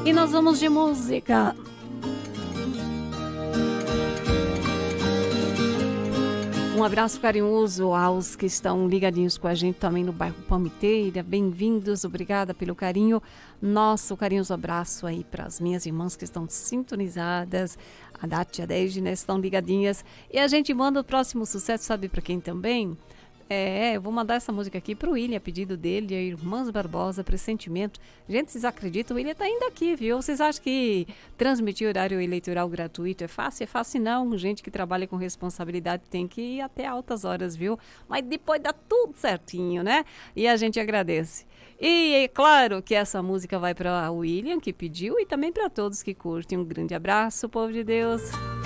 E nós vamos de música. Um abraço carinhoso aos que estão ligadinhos com a gente também no bairro Palmiteira. Bem-vindos, obrigada pelo carinho. Nosso carinhoso abraço aí para as minhas irmãs que estão sintonizadas. A Dati e a Deide, estão ligadinhas. E a gente manda o próximo sucesso, sabe para quem também? Eu vou mandar essa música aqui pro William, a pedido dele, a Irmãs Barbosa, Pressentimento. Gente, vocês acreditam? O William tá ainda aqui, viu? Vocês acham que transmitir horário eleitoral gratuito é fácil? É fácil não. Gente que trabalha com responsabilidade tem que ir até altas horas, viu? Mas depois dá tudo certinho, né? E a gente agradece. E é claro que essa música vai para o William, que pediu, e também para todos que curtem. Um grande abraço, povo de Deus.